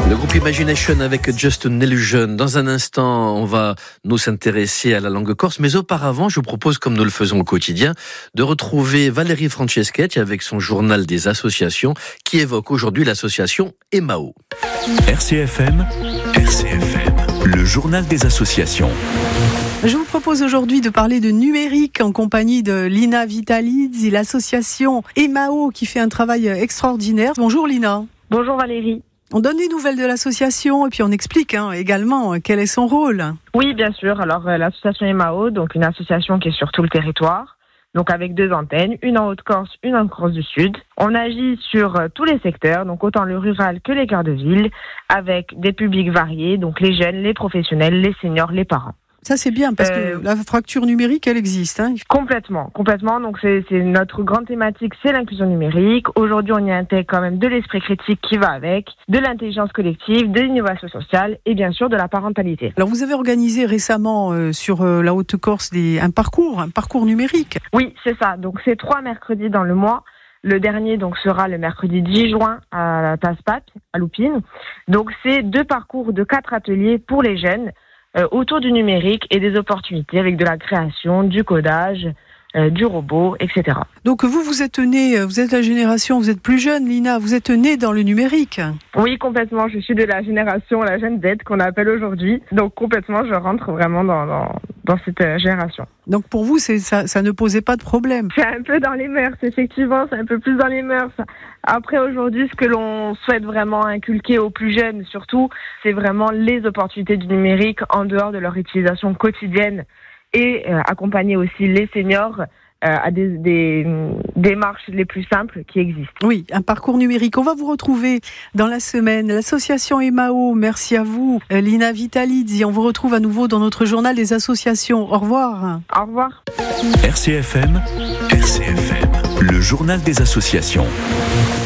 Le groupe Imagination avec Just an Illusion. Dans un instant, on va nous s'intéresser à la langue corse. Mais auparavant, je vous propose, comme nous le faisons au quotidien, de retrouver Valérie Franceschetti avec son journal des associations qui évoque aujourd'hui l'association EMAO. RCFM, le journal des associations. Je vous propose aujourd'hui de parler de numérique en compagnie de Lina Vitalidze, l'association EMAO qui fait un travail extraordinaire. Bonjour Lina. Bonjour Valérie. On donne des nouvelles de l'association et puis on explique également quel est son rôle. Oui, bien sûr. Alors l'association EMAO, donc une association qui est sur tout le territoire, donc avec 2 antennes, une en Haute-Corse, une en Corse du Sud. On agit sur tous les secteurs, donc autant le rural que les cœurs de ville, avec des publics variés, donc les jeunes, les professionnels, les seniors, les parents. Ça c'est bien parce que la fracture numérique elle existe. Complètement. Donc c'est notre grande thématique, c'est l'inclusion numérique. Aujourd'hui on y intègre quand même de l'esprit critique qui va avec, de l'intelligence collective, de l'innovation sociale et bien sûr de la parentalité. Alors vous avez organisé récemment sur la Haute-Corse un parcours numérique. Oui c'est ça, donc c'est 3 mercredis dans le mois. Le dernier donc sera le mercredi 10 juin à la TASPAT, à Loupine. Donc c'est 2 parcours de 4 ateliers pour les jeunes. Autour du numérique et des opportunités avec de la création, du codage, du robot, etc. Donc vous êtes née, vous êtes la génération, vous êtes plus jeune Lina, vous êtes née dans le numérique. Oui, complètement, je suis de la génération, la Gen Z qu'on appelle aujourd'hui. Donc complètement, je rentre vraiment dans cette génération. Donc pour vous, ça ne posait pas de problème. C'est un peu dans les mœurs, effectivement, c'est un peu plus dans les mœurs. Après, aujourd'hui, ce que l'on souhaite vraiment inculquer aux plus jeunes, surtout, c'est vraiment les opportunités du numérique en dehors de leur utilisation quotidienne et accompagner aussi les seniors à des démarches les plus simples qui existent. Oui, un parcours numérique. On va vous retrouver dans la semaine. L'association EMAO, merci à vous. Lina Vitalidze, on vous retrouve à nouveau dans notre journal des associations. Au revoir. Au revoir. RCFM, le journal des associations.